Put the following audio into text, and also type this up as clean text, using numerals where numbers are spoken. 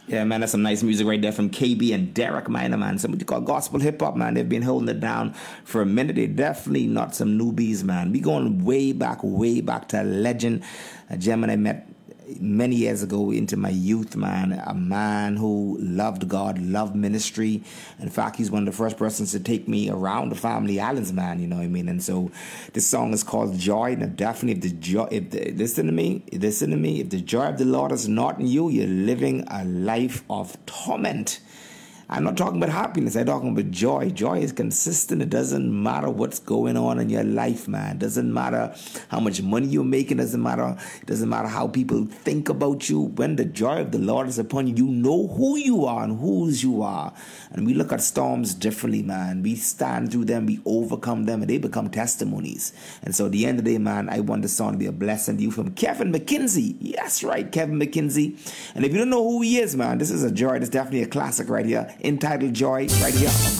Yeah, man, that's some nice music right there from KB and Derek Minor, man. Somebody called gospel hip hop, man. They've been holding it down for a minute. They're definitely not some newbies, man. We going way back to a legend, a gentleman I met many years ago into my youth, man. A man who loved God, loved ministry. In fact, he's one of the first persons to take me around the family islands, man. You know what I mean? And so this song is called Joy. Now, definitely, listen to me. If the joy of the Lord is not in you, you're living a life of torment. I'm not talking about happiness. I'm talking about joy. Joy is consistent. It doesn't matter what's going on in your life, man. It doesn't matter how much money you're making. It doesn't matter how people think about you. When the joy of the Lord is upon you, you know who you are and whose you are. And we look at storms differently, man. We stand through them. We overcome them. And they become testimonies. And so at the end of the day, man, I want this song to be a blessing to you from Kevin McKinsey. Yes, right, Kevin McKinsey. And if you don't know who he is, man, this is a joy. This is definitely a classic right here. Entitled Joy right here.